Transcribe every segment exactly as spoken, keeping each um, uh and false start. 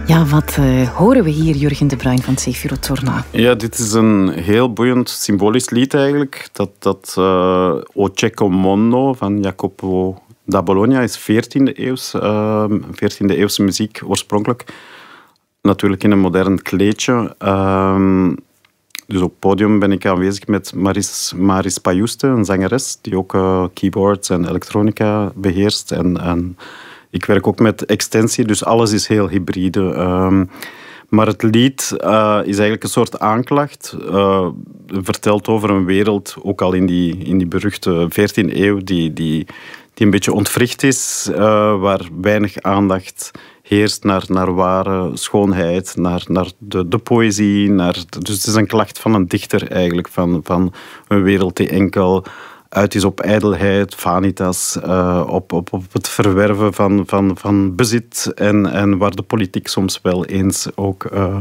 Ja, wat uh, horen we hier, Jurgen de Bruin van Zefiro Torna? Ja, dit is een heel boeiend symbolisch lied eigenlijk. Dat, dat uh, O Cieco Mondo van Jacopo da Bologna is veertiende eeuws, uh, veertiende eeuwse muziek oorspronkelijk. Natuurlijk in een modern kleedje. Uh, dus op het podium ben ik aanwezig met Maris, Maris Payuste, een zangeres die ook uh, keyboards en elektronica beheerst. En, en ik werk ook met extensie, dus alles is heel hybride. Uh, maar het lied uh, is eigenlijk een soort aanklacht. Uh, vertelt over een wereld, ook al in die, in die beruchte veertiende eeuw, die, die, die een beetje ontwricht is, uh, waar weinig aandacht heerst naar, naar ware schoonheid, naar, naar de, de poëzie. Naar, dus het is een klacht van een dichter eigenlijk, van, van een wereld die enkel uit is op ijdelheid, vanitas, uh, op, op, op het verwerven van, van, van bezit en, en waar de politiek soms wel eens ook uh,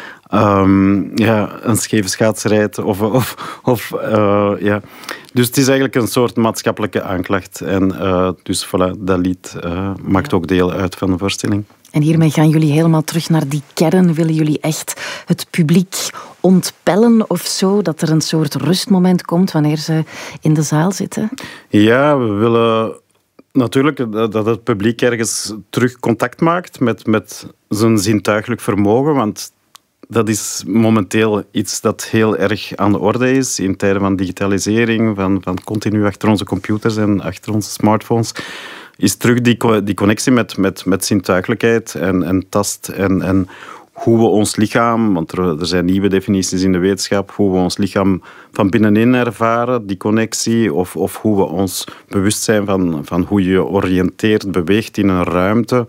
um, ja, een scheve schaats rijdt. Of, of, of, uh, ja. Dus het is eigenlijk een soort maatschappelijke aanklacht. En uh, dus voilà, dat lied uh, maakt ja. ook deel uit van de voorstelling. En hiermee gaan jullie helemaal terug naar die kern. Willen jullie echt het publiek ontpellen of zo? Dat er een soort rustmoment komt wanneer ze in de zaal zitten? Ja, we willen natuurlijk dat het publiek ergens terug contact maakt met, met zijn zintuigelijk vermogen. Want dat is momenteel iets dat heel erg aan de orde is in tijden van digitalisering, van, van continu achter onze computers en achter onze smartphones. Is terug die, die connectie met, met, met zintuigelijkheid en, en tast en, en hoe we ons lichaam, want er, er zijn nieuwe definities in de wetenschap, hoe we ons lichaam van binnenin ervaren, die connectie, of, of hoe we ons bewust zijn van, van hoe je oriënteert, beweegt in een ruimte.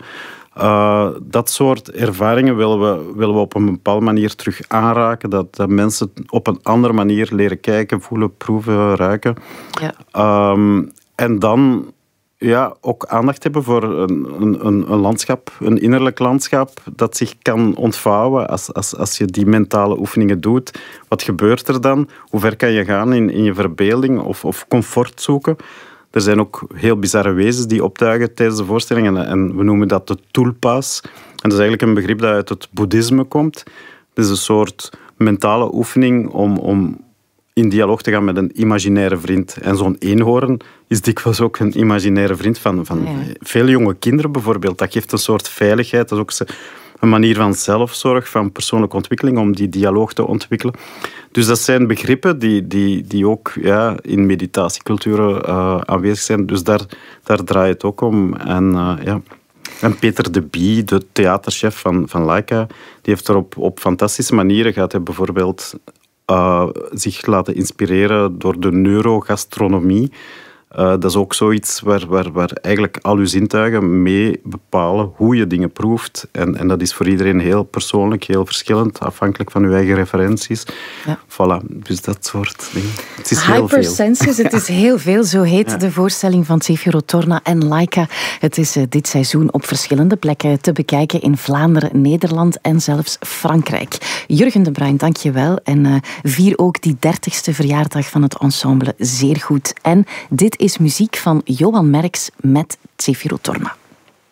Uh, dat soort ervaringen willen we, willen we op een bepaalde manier terug aanraken, dat, dat mensen op een andere manier leren kijken, voelen, proeven, ruiken. Ja. Um, en dan ja, ook aandacht hebben voor een, een, een landschap, een innerlijk landschap dat zich kan ontvouwen als, als, als je die mentale oefeningen doet. Wat gebeurt er dan? Hoe ver kan je gaan in, in je verbeelding of, of comfort zoeken? Er zijn ook heel bizarre wezens die opduiken tijdens de voorstelling en, en we noemen dat de tulpas. En dat is eigenlijk een begrip dat uit het boeddhisme komt. Het is een soort mentale oefening om... om in dialoog te gaan met een imaginaire vriend. En zo'n eenhoorn is dikwijls ook een imaginaire vriend van, van ja. veel jonge kinderen bijvoorbeeld. Dat geeft een soort veiligheid. Dat is ook een manier van zelfzorg, van persoonlijke ontwikkeling, om die dialoog te ontwikkelen. Dus dat zijn begrippen die, die, die ook ja, in meditatieculturen uh, aanwezig zijn. Dus daar, daar draait het ook om. En uh, ja... En Peter de Bie, de theaterchef van, van Laika, die heeft er op, op fantastische manieren gehad. Hij bijvoorbeeld Uh, zich laten inspireren door de neurogastronomie. Uh, dat is ook zoiets waar, waar, waar eigenlijk al uw zintuigen mee bepalen hoe je dingen proeft. En, en dat is voor iedereen heel persoonlijk, heel verschillend, afhankelijk van uw eigen referenties. Ja. Voilà, dus dat soort dingen. Het is heel veel. Hypersenses, het is heel veel. Zo heet ja. de voorstelling van Zefiro Torna en Laika. Het is uh, dit seizoen op verschillende plekken te bekijken in Vlaanderen, Nederland en zelfs Frankrijk. Jurgen de Bruin, dank je wel. En uh, vier ook die dertigste verjaardag van het ensemble zeer goed. En dit is muziek van Johan Merks met Zefiro Torna.